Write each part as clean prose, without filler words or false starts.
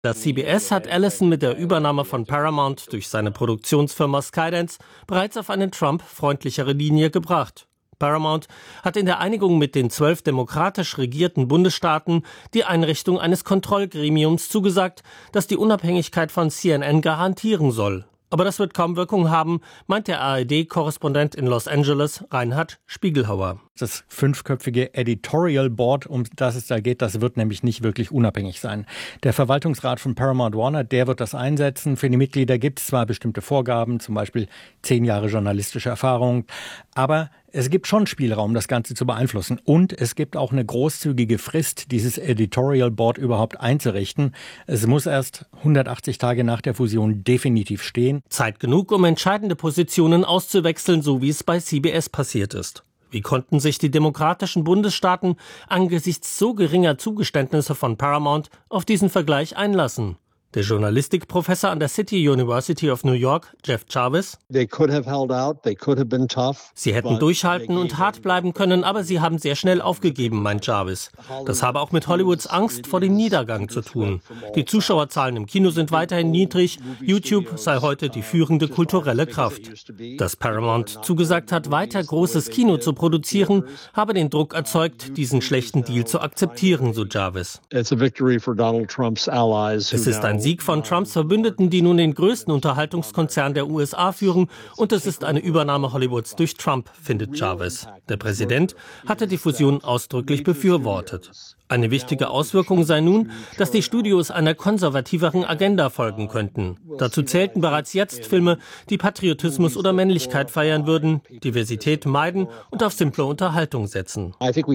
Das CBS hat Ellison mit der Übernahme von Paramount durch seine Produktionsfirma Skydance bereits auf eine Trump-freundlichere Linie gebracht. Paramount hat in der Einigung mit den 12 demokratisch regierten Bundesstaaten die Einrichtung eines Kontrollgremiums zugesagt, das die Unabhängigkeit von CNN garantieren soll. Aber das wird kaum Wirkung haben, meint der ARD-Korrespondent in Los Angeles, Reinhard Spiegelhauer. Das 5-köpfige Editorial Board, um das es da geht, das wird nämlich nicht wirklich unabhängig sein. Der Verwaltungsrat von Paramount Warner, der wird das einsetzen. Für die Mitglieder gibt es zwar bestimmte Vorgaben, zum Beispiel 10 Jahre journalistische Erfahrung, aber es gibt schon Spielraum, das Ganze zu beeinflussen. Und es gibt auch eine großzügige Frist, dieses Editorial Board überhaupt einzurichten. Es muss erst 180 Tage nach der Fusion definitiv stehen. Zeit genug, um entscheidende Positionen auszuwechseln, so wie es bei CBS passiert ist. Wie konnten sich die demokratischen Bundesstaaten angesichts so geringer Zugeständnisse von Paramount auf diesen Vergleich einlassen? Der Journalistikprofessor an der City University of New York, Jeff Jarvis: Sie hätten durchhalten und hart bleiben können, aber sie haben sehr schnell aufgegeben, meint Jarvis. Das habe auch mit Hollywoods Angst vor dem Niedergang zu tun. Die Zuschauerzahlen im Kino sind weiterhin niedrig. YouTube sei heute die führende kulturelle Kraft. Dass Paramount zugesagt hat, weiter großes Kino zu produzieren, habe den Druck erzeugt, diesen schlechten Deal zu akzeptieren, so Jarvis. Es ist ein Sieg von Trumps Verbündeten, die nun den größten Unterhaltungskonzern der USA führen, und es ist eine Übernahme Hollywoods durch Trump, findet Jarvis. Der Präsident hatte die Fusion ausdrücklich befürwortet. Eine wichtige Auswirkung sei nun, dass die Studios einer konservativeren Agenda folgen könnten. Dazu zählten bereits jetzt Filme, die Patriotismus oder Männlichkeit feiern würden, Diversität meiden und auf simple Unterhaltung setzen.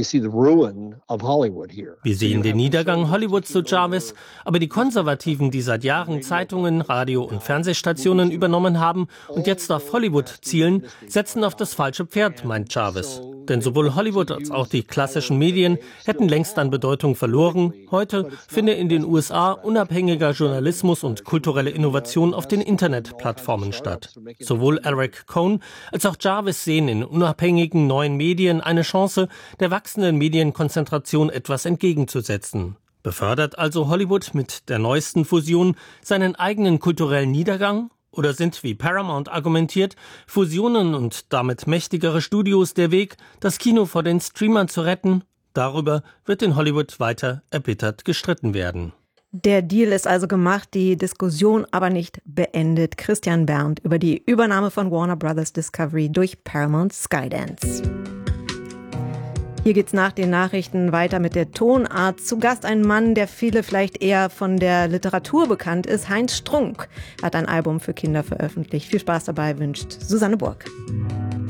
Wir sehen den Niedergang Hollywoods, so Jarvis, aber die Konservativen, die seit Jahren Zeitungen, Radio- und Fernsehstationen übernommen haben und jetzt auf Hollywood zielen, setzen auf das falsche Pferd, meint Jarvis. Denn sowohl Hollywood als auch die klassischen Medien hätten längst an Bedeutung verloren. Heute finde in den USA unabhängiger Journalismus und kulturelle Innovation auf den Internetplattformen statt. Sowohl Eric Cohn als auch Jarvis sehen in unabhängigen neuen Medien eine Chance, der wachsenden Medienkonzentration etwas entgegenzusetzen. Befördert also Hollywood mit der neuesten Fusion seinen eigenen kulturellen Niedergang? Oder sind, wie Paramount argumentiert, Fusionen und damit mächtigere Studios der Weg, das Kino vor den Streamern zu retten? Darüber wird in Hollywood weiter erbittert gestritten werden. Der Deal ist also gemacht, die Diskussion aber nicht beendet. Christian Berndt über die Übernahme von Warner Bros. Discovery durch Paramount Skydance. Hier geht's nach den Nachrichten weiter mit der Tonart. Zu Gast ein Mann, der viele vielleicht eher von der Literatur bekannt ist. Heinz Strunk hat ein Album für Kinder veröffentlicht. Viel Spaß dabei wünscht Susanne Burg.